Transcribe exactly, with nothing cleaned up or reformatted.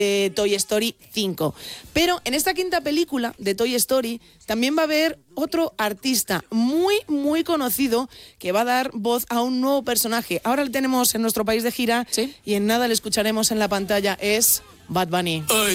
de Toy Story cinco. Pero en esta quinta película de Toy Story también va a haber otro artista muy, muy conocido que va a dar voz a un nuevo personaje. Ahora lo tenemos en nuestro país de gira, ¿sí?, y en nada le escucharemos en la pantalla. Es Bad Bunny.